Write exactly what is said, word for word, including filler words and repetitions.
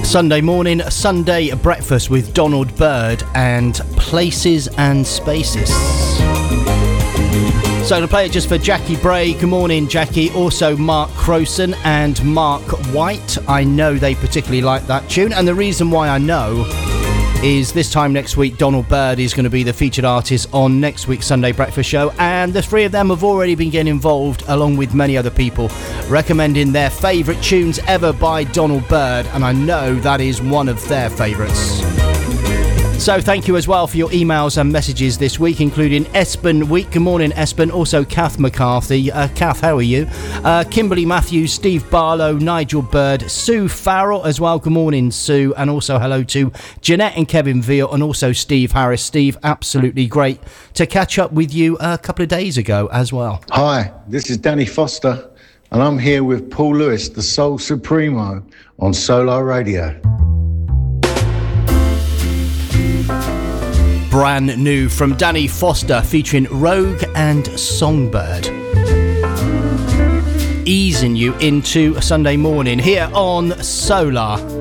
Sunday morning, Sunday breakfast with Donald Byrd and Places and Spaces. So I'm going to play it just for Jackie Bray. Good morning, Jackie. Also Mark Crowson and Mark White. I know they particularly like that tune, and the reason why I know is this time next week Donald Byrd is going to be the featured artist on next week's Sunday Breakfast Show, and the three of them have already been getting involved along with many other people recommending their favourite tunes ever by Donald Byrd, and I know that is one of their favourites. So thank you as well for your emails and messages this week, including Espen Week. Good morning, Espen. Also Kath McCarthy. Uh, Kath, how are you? Uh, Kimberly Matthews, Steve Barlow, Nigel Bird, Sue Farrell as well. Good morning, Sue. And also hello to Jeanette and Kevin Veal, and also Steve Harris. Steve, absolutely great to catch up with you a couple of days ago as well. Hi, this is Danny Foster, and I'm here with Paul Lewis, the Soul Supremo, on Solar Radio. Brand new from Danny Foster featuring Rogue and Songbird. Easing you into a Sunday morning here on Solar.